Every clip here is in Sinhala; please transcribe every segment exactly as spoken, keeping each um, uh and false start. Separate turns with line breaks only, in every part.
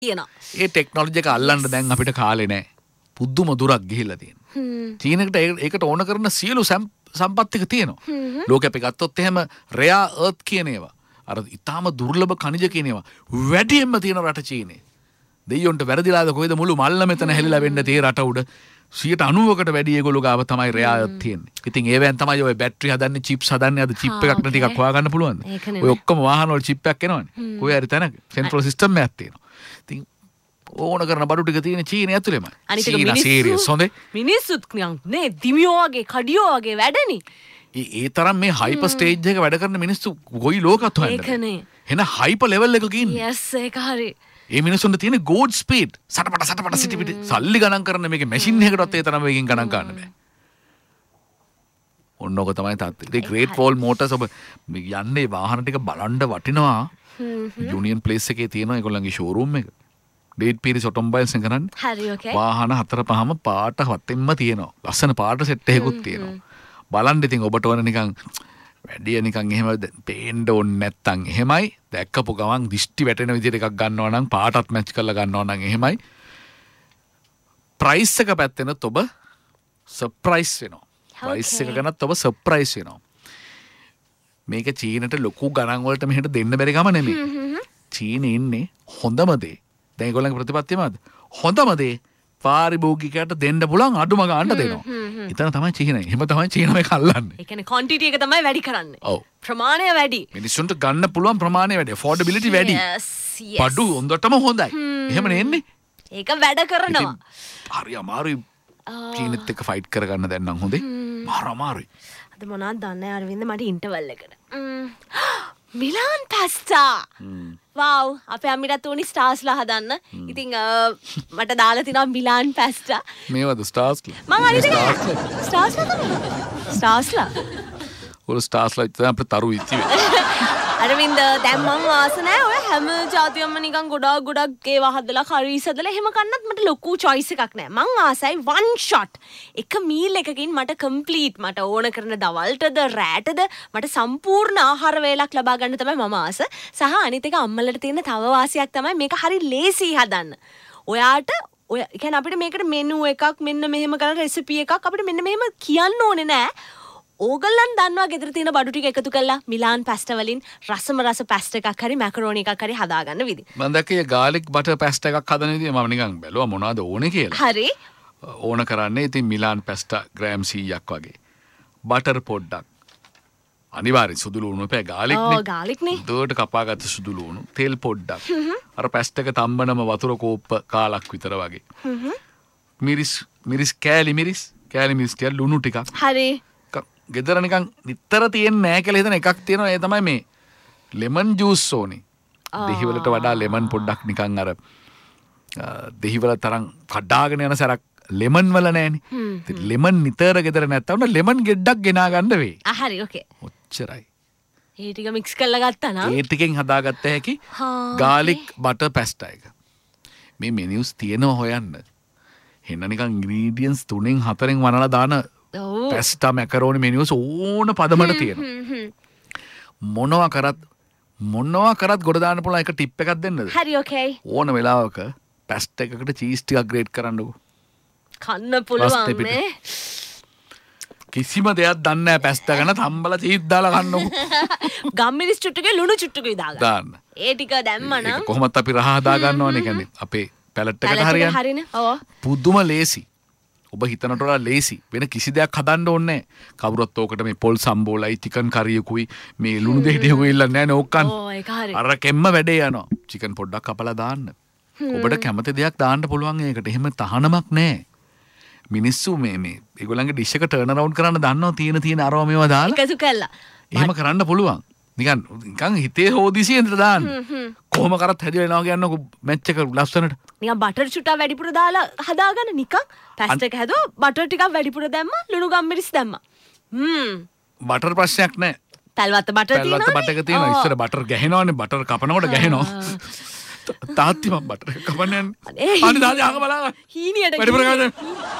තියෙනවා.
ඒ ටෙක්නොලොජි එක අල්ලන්න දැන් අපිට කාලේ නැහැ. පුදුම දුරක් ගිහිල්ලා තියෙනවා. චීනෙකට ඒකට ඕන කරන සියලු සම්පත් ටික තියෙනවා. ලෝකෙ අපි ගත්තොත් එහෙම රෙයා අර්ත් කියන ඒවා අර ඊටාම දුර්ලභ ඛනිජ කියන ඒවා වැඩියෙන්ම තියෙන රට චීනේ. දෙයියොන්ට වැරදිලාද කොයිද මුළු මල්ල මෙතන හැලිලා වෙන්න tie රට උඩ සියයට අනූවකට වැඩි ඒගොල්ලෝ ගාව තමයි රෙයා අර්ත් තියෙන්නේ. ඉතින් ඒවෙන් තමයි ඔය බැටරි හදන්නේ චිප්ස් හදන්නේ අද චිප් එකක් නැති එකක් හොයාගන්න පුළුවන්. ඔය ඔක්කොම වාහන වල චිප් එකක් එනවනේ. කොහේ හරි තැනක සෙන්ට්‍රල් සිස්ටම් එකක් තියෙනවා. ඉතින් ඕන කරන බඩු ටික තියෙන චීනේ ඇතුළේමයි. චීනා සීරියස් හොඳේ.
මිනිස්සුත් නේ දිමියෝ වගේ කඩියෝ වගේ වැඩනේ.
ඒ ඒ තරම් මේ හයිපර් ස්ටේජ් එක වැඩ කරන මිනිස්සු ගොයි ලෝකත් හොයන්නේ.
ඒකනේ.
එන හයිපර් ලෙවල් එකක ඉන්නේ.
යස් ඒක හරි.
ඒ මිනිස්සුන්ට තියෙන ගෝඩ් ස්පීඩ් සටපට සටපට සිටි පිටි සල්ලි ගණන් කරන මේකේ මැෂින් එකකටවත් ඒ තරම් වේගෙන් ගණන් ගන්න බෑ. ඔන්නෝක තමයි තාත්තේ. ඒ ග්‍රේට් වෝල් මෝටර්ස් ඔබ යන්නේ වාහන ටික බලන්න වටිනවා. යුනියන් ප්ලේස් එකේ තියෙනවා ඒගොල්ලන්ගේ ෂෝරූම් එක. ඩේට් පීරිස් ඔටෝමොබයිල්ස් එක කරන්නේ.
හරි ඕකේ.
වාහන හතර පහම පාට හතෙන්ම තියෙනවා. ලස්සන පාට සෙට් එකකුත් තියෙනවා. බලන්න ඉතින් ඔබට ඕන නිකන් වැඩිය නිකන් එහෙම පේන්න ඕනේ නැත්තම් එහෙමයි දැක්කපු ගමන් දිෂ්ටි වැටෙන විදිහට එකක් ගන්නවා නම් පාටත් මැච් කරලා ගන්නවා නම් එහෙමයි ප්‍රයිස් එක පැත්තෙනත් ඔබ සර්ප්‍රයිස් වෙනවා ප්‍රයිස් එක ගැනත් ඔබ සර්ප්‍රයිස් වෙනවා මේක චීනට ලොකු ගණන් වලට මෙහෙට දෙන්න බැරි ගම නෙමෙයි චීනේ ඉන්නේ හොඳම දේ දැන් ඒගොල්ලන්ගේ ප්‍රතිපත්තිය මොකද්ද හොඳම දේ පාරිභෝගිකයට දෙන්න පුළුවන් අඩුම ගන්න දෙනවා. එතන තමයි චීනය. එහෙම තමයි චීන මේක අල්ලන්නේ.
ඒ කියන්නේ ක්වොන්ටිටි එක තමයි වැඩි කරන්නේ.
ඔව්.
ප්‍රමාණය වැඩි.
මිනිස්සුන්ට ගන්න පුළුවන් ප්‍රමාණය වැඩි. affordability වැඩි.
yes yes.
බඩු හොඳටම හොඳයි. එහෙම නෙන්නේ.
ඒක වැඩ කරනවා.
හරි අමාරුයි. චීනෙත් එක්ක ෆයිට් කරගන්න දැන් නම් හොඳේ. මාර අමාරුයි.
අද මොනවද දන්නේ අරවින්ද මට ඉන්ටර්වල් එකට. මිලාන් පාස්ටා. වව් අපේ අම්මිටත් උනි ස්ටාර්ස්ලා හදන්න. ඉතින් මට දාලා තිනවා මිලාන් පාස්ටා.
මේවද ස්ටාර්ස්ලා?
මම අනිත් ස්ටාර්ස්ලා තමයි. ස්ටාර්ස්ලා.
ඔය ස්ටාර්ස්ලා ඉතින් අපේ තරු ඉති වෙයි.
අරවින්ද දැන් මං ආස නැහැ ඔය හැම જાතියක්ම නිකන් ගොඩක් ගොඩක් ඒවා හදලා කරීස් හදලා එහෙම කන්නත් මට ලොකු choice එකක් නැහැ. මං ආසයි one shot එක මීල් එකකින් මට complete මට ඕන කරන දවල්ටද රැටද මට සම්පූර්ණ ආහාර වේලක් ලබා ගන්න තමයි මම ආස. සහ අනිත් එක අම්මලට තියෙන තව වාසියක් තමයි මේක හරි ලේසි හදන්න. ඔයාට ඔය කියන්නේ අපිට මේකට මෙනු එකක් මෙන්න මෙහෙම කරලා රෙසිපි එකක් අපිට මෙන්න මෙහෙම කියන්න ඕනේ නැහැ. ඕගොල්ලන් දන්නවා ගෙදර තියෙන බඩු ටික එකතු කරලා මිලාන් පැස්ටා වලින් රසම රස පැස්ටා එකක් හරි මැකරෝනි එකක් හරි හදාගන්න විදි.
මම දැක්කේ ගාලික් බටර් පැස්ටා එකක් හදන විදිය මම නිකන් බැලුවා මොනවද ඕනේ කියලා.
හරි.
ඕන කරන්නේ ඉතින් මිලාන් පැස්ටා ග්‍රෑම් සීයක් වගේ. බටර් පොඩ්ඩක්. අනිවාර්යෙන් සුදු ලුණු එපා ගාලික්නේ.
ඔව් ගාලික්නේ.
දුවට කපාගත්ත සුදු ලුණු, තෙල් පොඩ්ඩක්. අර පැස්ටා එක තම්බනම වතුර කෝප්ප කාලක් විතර වගේ. මිරිස් මිරිස් කෑලි මිරිස් කෑලි මිරිස් ටික ලුණු ටිකක්.
හරි.
ගෙදර නිකන් නිතර තියෙන්නේ නැහැ කියලා හිතන එකක් තියෙනවා ඒ තමයි මේ ලෙමන් ජූස් ඕනේ. දෙහි වලට වඩා ලෙමන් පොඩ්ඩක් නිකන් අර දෙහි වල තරම් කඩාගෙන යන සරක් ලෙමන් වල නැහැනේ. ඉතින් ලෙමන් නිතර ගෙදර නැත්තම් ලෙමන් ගෙඩක් ගෙනා ගන්න වෙයි.
ආ හරි ඕකේ.
ඔච්චරයි.
ඒ ටික මික්ස් කරලා ගත්තා නම්
ඒ ටිකෙන් හදාගත්ත හැකි ගාලික් බටර් පැස්ටා එක. මේ මෙනියුස් තියෙනවා හොයන්න. හෙන්න නිකන් ඉන්ග්‍රීඩියන්ට්ස් තුනෙන් හතරෙන් වනලා දාන පැස්ටා මැකරෝනි මෙනියුස් ඕන පදමට තියෙනවා. මොනවා කරත් මොනවා කරත් ගොඩ දාන්න පුළුවන් එක ටිප් එකක් දෙන්නද?
හරි ඕකේ.
ඕන වෙලාවක පැස්ටා එකකට චීස් ටිකක් ග්‍රේට් කරන්නකෝ.
කන්න පුළුවන් නේ.
කිසිම දෙයක් දන්නේ නැහැ පැස්ටා ගැන තම්බලා චීස් දාලා කන්නකෝ.
ගම්මිරිස් චුට්ටුකේ ලුණු චුට්ටුකුයි දාගන්න.
දාන්න.
ඒ ටික දැම්ම නම්
ඒක කොහොමත් අපි රහ හදා ගන්නවනේ කියන්නේ අපේ පැලට් එකට හරියන්නේ.
හරිනේ. ඔව්.
පුදුම ලේසි. ඔබ හිතනට වඩා ලේසි. වෙන කිසි දෙයක් හදන්න ඕනේ නැහැ. කවුරුත් ඕකට මේ පොල් සම්බෝලයි චිකන් කරියකුයි මේ ලුණු දෙහිටියකුයි ඉල්ලන්නේ නැහැ නේ ඕකන්.
ඔව් ඒක හරි.
අර කෙම්ම වැඩේ යනවා. චිකන් පොඩ්ඩක් කපලා දාන්න. ඔබට කැමති දෙයක් දාන්න පුළුවන් ඒකට. එහෙම තහනමක් නැහැ. මිනිස්සු මේ මේ ඒගොල්ලන්ගේ ඩිෂ් එක ටර්න් අරවුන්ඩ් කරන්න දන්නවා තියෙන තියෙන අරව මේවා දාලා.
එකතු කළා.
එහෙම කරන්න පුළුවන්. නිකන් නිකන් හිතේ හොදිසියෙන්ද දාන්න. කොහොම කරත් හැදිලා එනවා කියන්නකො මැච් එක ලස්සනට.
නිකන් බටර් චුට්ටක් වැඩිපුර දාලා හදාගන්න නිකන් පැස්ටා එක හැදුවා බටර් ටිකක් වැඩිපුර දැම්මා ලුණු ගම්මිරිස් දැම්මා. හ්ම්.
බටර් ප්‍රශ්නයක් නැහැ.
තල්වත්ත බටර් තියෙනවා.
තල්වත්ත බටර් එක තියෙනවා. ඉස්සර බටර් ගැහෙනවනේ බටර් කපනකොට ගැහෙනවා. තාත්ති මම බටර් එක කපන්න යන්නේ. අනේ දාලා ආක බලන්න.
හීනියට.
වැඩිපුර ගන්න.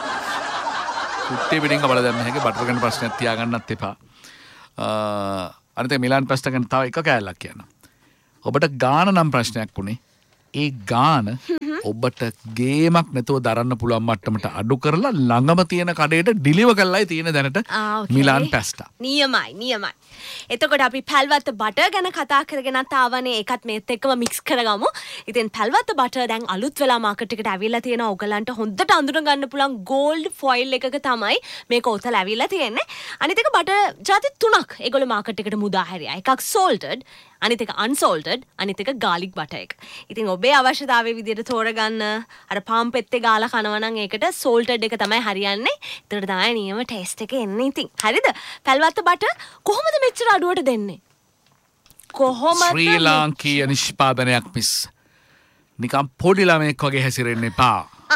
කුට්ටේ පිටින් කපලා දැම්ම හැකි බටර් ගන්න ප්‍රශ්නයක් තියාගන්නත් එපා. අනිත් මිලාන් පැස්ටා ගැන තව එක කෑල්ලක් කියන්න. ඔබට ගාන නම් ප්‍රශ්නයක් වුණේ ඒ ගාන ඔබට ගේමක් නැතුව දරන්න පුළුවන් මට්ටමට අඩු කරලා ළඟම තියෙන කඩේට ඩිලිවර් කරලායි තියෙන දැනට මිලාන් පැස්ටා.
නියමයි නියමයි. එතකොට අපි පැල්වත්ත බටර් ගැන කතා කරගෙනත් ආවනේ. ඒකත් මේත් එක්කම මික්ස් කරගමු. ඉතින් පැල්වත්ත බටර් දැන් අලුත් වෙලා මාකට් එකට ඇවිල්ලා තියෙනවා. ඔයගලන්ට හොඳට අඳුර ගන්න පුළුවන් ගෝල්ඩ් ෆොයිල් එකක තමයි මේක ඔතල ඇවිල්ලා තියෙන්නේ. අනිත් එක බටර් ಜಾති තුනක් ඒගොල්ලෝ මාකට් එකට මුදා හැරියා. එකක් සෝල්ටඩ්, අනිත් එක අන්සෝල්ටඩ්, අනිත් එක ගාලික් බටර් එක. ඉතින් ඔබේ අවශ්‍යතාවයේ විදිහට තෝරගන්න අර පාම් පෙත්තේ ගාලා කනවා නම් ඒකට සෝල්ටඩ් එක තමයි හරියන්නේ. ඒතර තමයි නියම ටේස්ට් එක එන්නේ. ඉතින් හරිද? පැල්වත්ත බටර් කොහොමද මෙච්චර අඩුවට දෙන්නේ? කොහොමද?
ශ්‍රී ලාංකීය නිෂ්පාදනයක් මිස්. නිකම් පොඩි ළමෙක් වගේ හැසිරෙන්න එපා.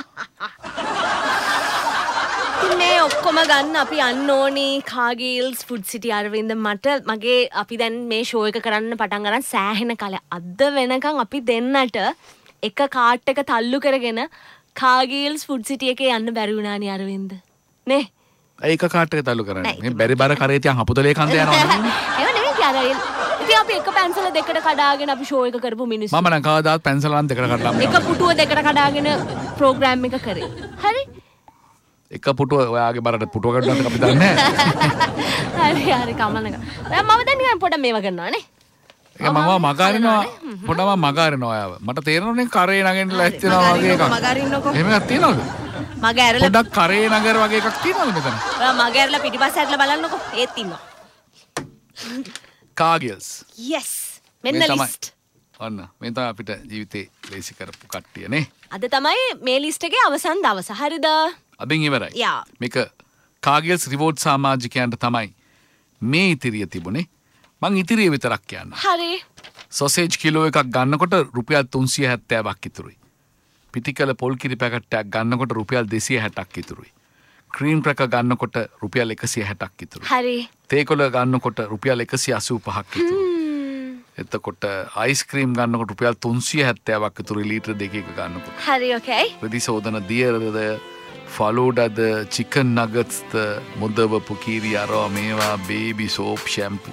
මේ ඔක්කොම ගන්න අපි යන්න ඕනි කාගිල්ස් ෆුඩ් සිටි අරවින්ද. මට මගේ අපි දැන් මේ ෂෝ එක කරන්න පටන් ගන්න සෑහෙන කාලයක්. අද වෙනකන් අපි දෙන්නට එක කාට් එක තල්ලු කරගෙන කාගිල්ස් ෆුඩ් සිටි එකේ යන්න බැරි වුණානේ අරවින්ද. නේ?
ඒක කාට් එක තල්ලු කරන්නේ. මේ බැරි බර කරේ තියන් අපුතලේ කන්ද යනවා.
ඒව නෙමෙයි අරවින්ද. ඉතින් අපි එක පැන්සල දෙකට කඩාගෙන අපි ෂෝ එක කරපු මිනිස්සු.
මම නම් කවදාවත් පැන්සලන් දෙකට කඩලා
එක පුටුව දෙකට කඩාගෙන ප්‍රෝග්‍රෑම් එක කරේ. හරි?
එක පුටුව ඔයාගේ බරට පුටුව කඩන්නත් අපි දන්නේ නැහැ.
හරි හරි කමන්නක. මම දැන් නිකන් පොඩ්ඩක් මේව කරනවා නේ.
ඒක මම මගාරිනවා පොඩ්ඩක් මම මගාරිනවා ඔයාව. මට තේරෙන්නේ කරේ නගන්න ලැස්ති වෙනවා වගේ එකක්.
මගාරින්නකො.
එහෙම එකක් තියනවද?
මග ඇරලා
පොඩ්ඩක් කරේ නගර වගේ එකක් තියනවද මෙතන?
ඔයා මග ඇරලා පිටිපස්ස ඇරලා බලන්නකො. ඒත් ඉන්නවා.
කාගිල්ස්.
yes. මෙන්න ලිස්ට්.
ඔන්න මේ තමයි අපිට ජීවිතේ ලේසි කරපු කට්ටිය නේ.
අද තමයි මේ ලිස්ට් එකේ අවසන් දවස. හරිද?
අදින් ඉවරයි.
යා.
මේක කාගිල්ස් රිවෝඩ් සමාජිකයන්ට තමයි මේ ඉතිරිය තිබුණේ. මං ඉතිරිය විතරක් කියන්න.
හරි.
සොසේජ් කිලෝ එකක් ගන්නකොට රුපියල් තුන්සිය හැත්තෑවක් ඉතුරුයි. පිටිකල පොල් කිරි පැකට්ටයක් ගන්නකොට රුපියල් දෙසිය හැටක් ඉතුරුයි. ක්‍රීම් ක්‍රැක ගන්නකොට රුපියල් එකසිය හැටක් ඉතුරුයි.
හරි.
තේකොළ ගන්නකොට රුපියල් එකසිය අසූ පහක් ඉතුරුයි. එතකොට අයිස්ක්‍රීම් ගන්නකොට රුපියල් තුන්සිය හැත්තෑවක් ඉතුරුයි ලීටර් දෙකක ගන්නකොට.
හරි ඕකේ.
රෙදි සෝදන දියරද ෆලෝඩද චිකන් නගට්ස්ද මුදවපු කීරි අරවා මේවා බේබි සෝප් ෂැම්පු.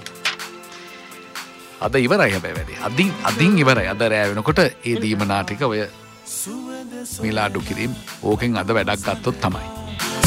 අද ඉවරයි හැබැයි වැඩි. අදින් අදින් ඉවරයි. අද රෑ වෙනකොට ඒ දීමනා ටික ඔය මිලාඩු කිරීම ඕකෙන් අද වැඩක් ගත්තොත් තමයි.